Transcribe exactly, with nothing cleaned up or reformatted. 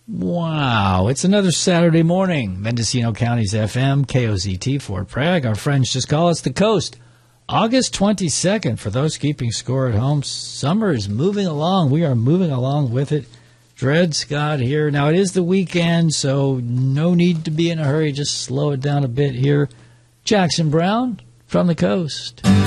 Wow, it's another Saturday morning. Mendocino County's F M, K O Z T, Fort Bragg. Our friends just call us the Coast. August twenty-second, for those keeping score at home, summer is moving along. We are moving along with it. Dred Scott here. Now, it is the weekend, so no need to be in a hurry. Just slow it down a bit here. Jackson Browne from the Coast.